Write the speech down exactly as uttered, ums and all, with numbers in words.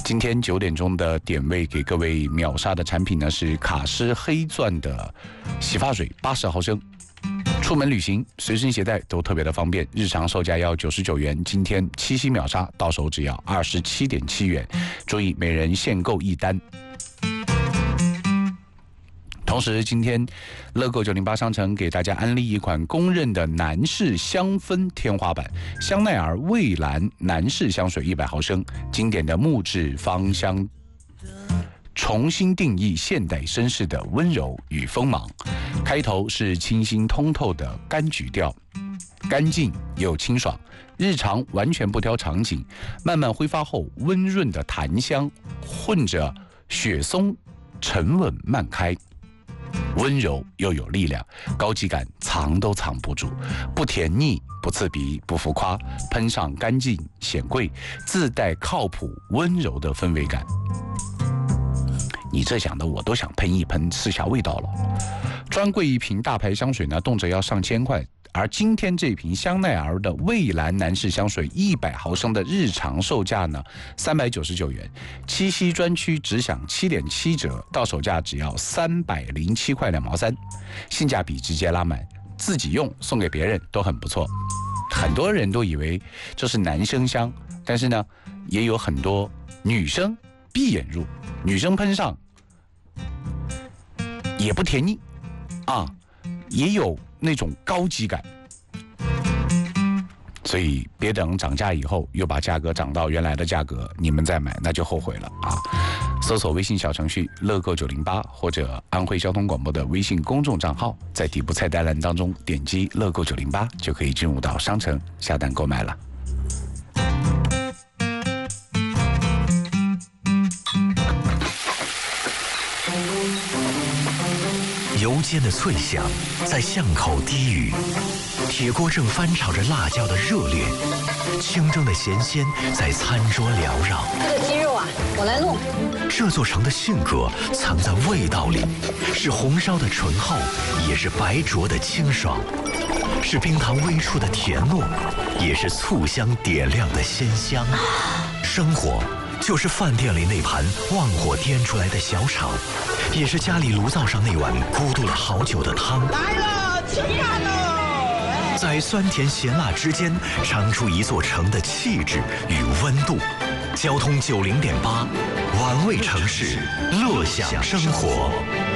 今天九点钟的点位给各位秒杀的产品呢是卡诗黑钻的洗发水八十毫升，出门旅行随身携带都特别的方便，日常售价要九十九元，今天七夕秒杀到手只要二十七点七元，注意每人限购一单。同时，今天乐购九零八商城给大家安利一款公认的男士香氛天花板——香奈儿蔚蓝男士香水一百毫升，经典的木质芳香，重新定义现代绅士的温柔与锋芒。开头是清新通透的柑橘调，干净又清爽，日常完全不挑场景，慢慢挥发后温润的檀香混着雪松沉稳慢开，温柔又有力量，高级感藏都藏不住，不甜腻不刺鼻不浮夸，喷上干净显贵，自带靠谱温柔的氛围感。你这讲的我都想喷一喷试下味道了。专柜一瓶大牌香水呢，动辄要上千块，而今天这瓶香奈儿的蔚蓝男士香水一百毫升的日常售价呢三百九十九元，七夕专区只享七点七折，到手价只要三百零七块两毛三，性价比直接拉满，自己用送给别人都很不错。很多人都以为这是男生香，但是呢，也有很多女生闭眼入，女生喷上也不甜腻啊，也有那种高级感。所以别等涨价以后又把价格涨到原来的价格，你们再买那就后悔了啊！搜索微信小程序乐购九零八或者安徽交通广播的微信公众账号，在底部菜单栏当中点击乐购九零八就可以进入到商城下单购买了。 油煎的脆响在巷口低语，铁锅正翻炒着辣椒的热烈，清蒸的咸鲜在餐桌缭绕。 这个鸡肉啊，我来弄。 这座城的性格藏在味道里，是红烧的醇厚，也是白灼的清爽，是冰糖微出的甜糯，也是醋香点亮的鲜香。生活就是饭店里那盘旺火颠出来的小炒，也是家里炉灶上那碗咕嘟了好久的汤。 来了，吃饭喽！ 在酸甜咸辣之间，尝出一座城的气质与温度。交通九零点八，玩味城市，乐享生活。